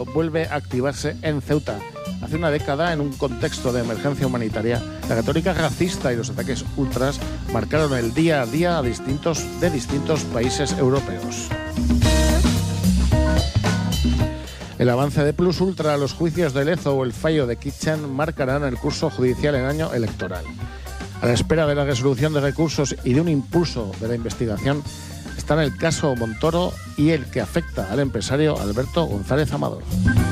vuelve a activarse en Ceuta. Hace una década, en un contexto de emergencia humanitaria, la retórica racista y los ataques ultras marcaron el día a día de distintos países europeos. El avance de Plus Ultra, los juicios de Lezo o el fallo de Kitchen marcarán el curso judicial en año electoral. A la espera de la resolución de recursos y de un impulso de la investigación, están el caso Montoro y el que afecta al empresario Alberto González Amador.